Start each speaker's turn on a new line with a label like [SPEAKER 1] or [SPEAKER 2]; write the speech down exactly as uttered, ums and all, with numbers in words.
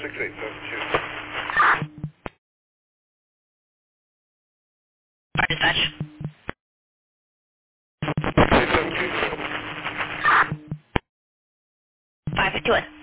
[SPEAKER 1] six eight seven two.
[SPEAKER 2] Fire dispatch.
[SPEAKER 1] six eight seven two.
[SPEAKER 2] five fifty-one.